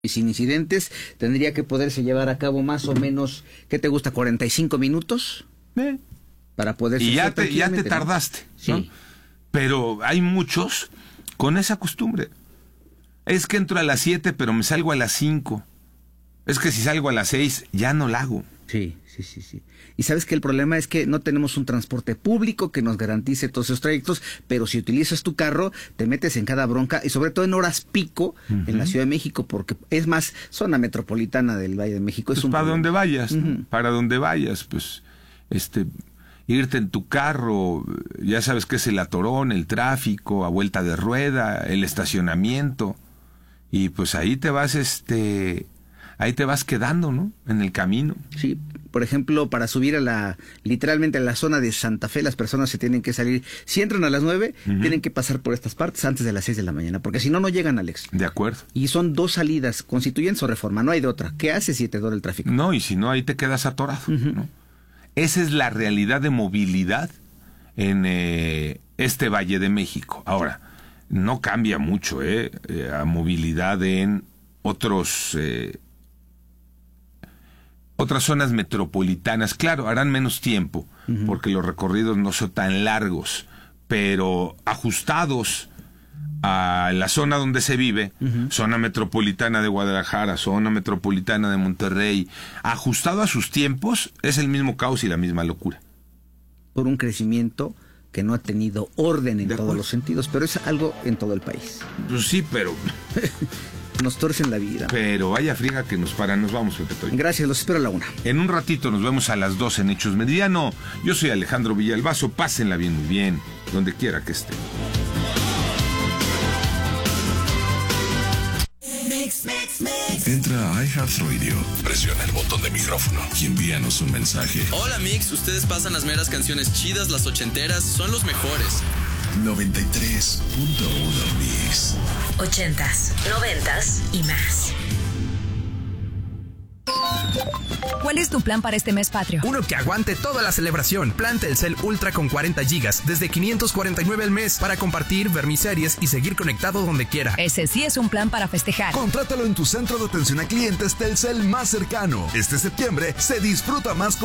y sin incidentes, tendría que poderse llevar a cabo más o menos, ¿qué te gusta? 45 minutos para poder... Y ya te tardaste, ¿no? Sí. Pero hay muchos con esa costumbre. Es que entro a las 7, pero me salgo a las 5. Es que si salgo a las 6, ya no la hago. Sí. Y sabes que el problema es que no tenemos un transporte público que nos garantice todos esos trayectos, pero si utilizas tu carro, te metes en cada bronca, y sobre todo en horas pico en la Ciudad de México, porque es más zona metropolitana del Valle de México. Pues es un para problema. donde vayas, ¿no? Para donde vayas, pues, irte en tu carro, ya sabes que es el atorón, el tráfico, a vuelta de rueda, el estacionamiento, y pues ahí te vas, ahí te vas quedando, ¿no? En el camino. Sí, por ejemplo, para subir literalmente a la zona de Santa Fe, las personas se tienen que salir, si entran a las 9, tienen que pasar por estas partes antes de las 6 de la mañana, porque si no, no llegan, Alex. De acuerdo. Y son 2 salidas, Constituyentes o Reforma, no hay de otra. ¿Qué haces si te dura el tráfico? No, y si no, ahí te quedas atorado, ¿no? Esa es la realidad de movilidad en este Valle de México. Ahora, no cambia mucho, a movilidad en otras zonas metropolitanas. Claro, harán menos tiempo, porque los recorridos no son tan largos, pero ajustados a la zona donde se vive, zona metropolitana de Guadalajara, zona metropolitana de Monterrey, ajustado a sus tiempos, es el mismo caos y la misma locura. Por un crecimiento que no ha tenido orden en todos los sentidos, pero es algo en todo el país. Pues sí, pero... Nos torcen la vida. Pero vaya friega que nos vamos, Pepe Toño. Gracias, los espero a la 1. En un ratito nos vemos a las 2 en Hechos Meridiano. Yo soy Alejandro Villalbazo, pásenla bien, muy bien, donde quiera que estén. Entra a iHeartRadio, presiona el botón de micrófono y envíanos un mensaje. Hola Mix, ustedes pasan las meras canciones chidas, las ochenteras, son los mejores. 93.1 Mix. 80s, 90s y más. ¿Cuál es tu plan para este mes patrio? Uno que aguante toda la celebración. Plan Telcel Ultra con 40 gigas desde 549 al mes para compartir, ver mis series y seguir conectado donde quiera. Ese sí es un plan para festejar. Contrátalo en tu centro de atención a clientes Telcel más cercano. Este septiembre se disfruta más